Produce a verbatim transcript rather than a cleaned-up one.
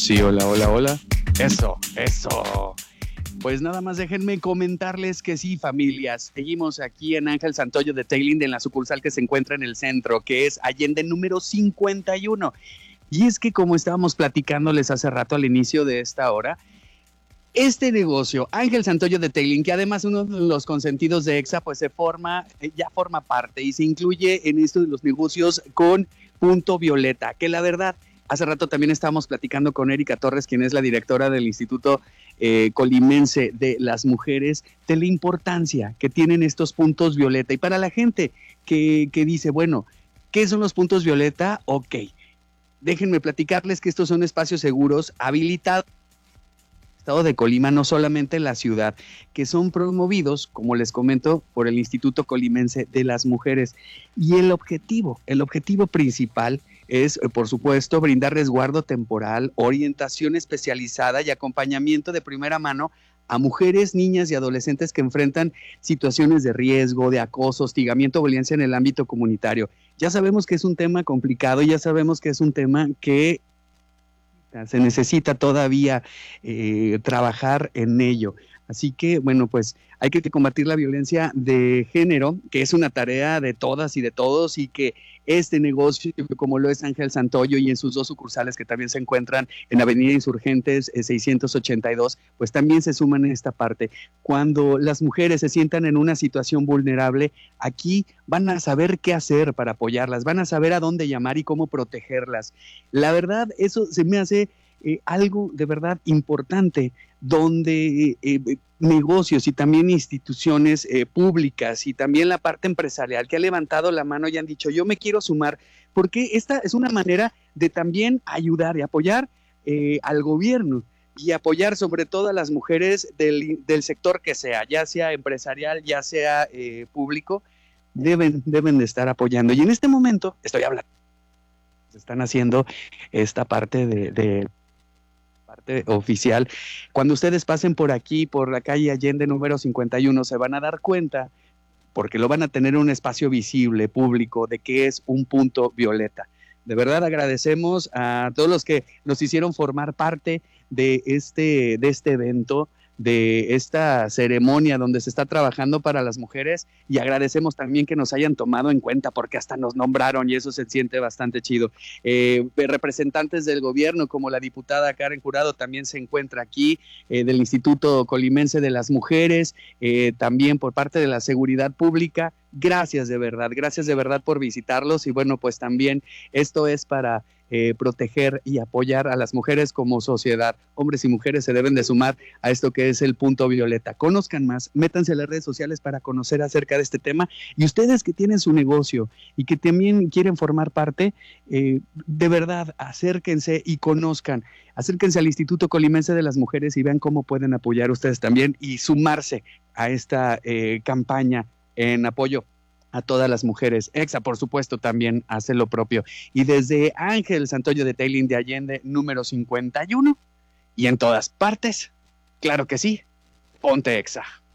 Sí, hola, hola, hola. Eso, eso. Pues nada más déjenme comentarles que sí, familias. Seguimos aquí en Ángel Santoyo de Tailing, en la sucursal que se encuentra en el centro, que es Allende número cincuenta y uno. Y es que como estábamos platicándoles hace rato al inicio de esta hora, este negocio, Ángel Santoyo de Tailing, que además uno de los consentidos de EXA, pues se forma, ya forma parte y se incluye en esto de los negocios con Punto Violeta, que la verdad, hace rato también estábamos platicando con Erika Torres, quien es la directora del Instituto eh, Colimense de las Mujeres, de la importancia que tienen estos puntos violeta. Y para la gente que, que dice, bueno, ¿qué son los puntos violeta? Ok, déjenme platicarles que estos son espacios seguros, habilitados Estado de Colima, no solamente en la ciudad, que son promovidos, como les comento, por el Instituto Colimense de las Mujeres. Y el objetivo, el objetivo principal es, por supuesto, brindar resguardo temporal, orientación especializada y acompañamiento de primera mano a mujeres, niñas y adolescentes que enfrentan situaciones de riesgo, de acoso, hostigamiento o violencia en el ámbito comunitario. Ya sabemos que es un tema complicado, ya sabemos que es un tema que se necesita todavía eh, trabajar en ello. Así que, bueno, pues hay que combatir la violencia de género, que es una tarea de todas y de todos, y que este negocio, como lo es Ángel Santoyo y en sus dos sucursales que también se encuentran en Avenida Insurgentes eh, seiscientos ochenta y dos, pues también se suman en esta parte. Cuando las mujeres se sientan en una situación vulnerable, aquí van a saber qué hacer para apoyarlas, van a saber a dónde llamar y cómo protegerlas. La verdad, eso se me hace eh, algo de verdad importante, donde eh, negocios y también instituciones eh, públicas y también la parte empresarial que ha levantado la mano y han dicho, yo me quiero sumar, porque esta es una manera de también ayudar y apoyar eh, al gobierno y apoyar sobre todo a las mujeres del, del sector que sea, ya sea empresarial, ya sea eh, público, deben, deben de estar apoyando. Y en este momento estoy hablando, se están haciendo esta parte de, de parte oficial. Cuando ustedes pasen por aquí, por la calle Allende número cincuenta y uno, se van a dar cuenta, porque lo van a tener en un espacio visible, público, de que es un punto violeta. De verdad agradecemos a todos los que nos hicieron formar parte de este, de este evento, de esta ceremonia donde se está trabajando para las mujeres, y agradecemos también que nos hayan tomado en cuenta porque hasta nos nombraron y eso se siente bastante chido. Eh, representantes del gobierno como la diputada Karen Jurado también se encuentra aquí, eh, del Instituto Colimense de las Mujeres, eh, también por parte de la Seguridad Pública. Gracias de verdad, gracias de verdad por visitarlos y bueno, pues también esto es para eh, proteger y apoyar a las mujeres como sociedad. Hombres y mujeres se deben de sumar a esto que es el punto violeta. Conozcan más, métanse a las redes sociales para conocer acerca de este tema, y ustedes que tienen su negocio y que también quieren formar parte, eh, de verdad acérquense y conozcan, acérquense al Instituto Colimense de las Mujeres y vean cómo pueden apoyar ustedes también y sumarse a esta eh, campaña en apoyo a todas las mujeres. EXA, por supuesto, también hace lo propio. Y desde Ángel Santoyo de Tailing de Allende, número cincuenta y uno, y en todas partes, claro que sí, ponte EXA.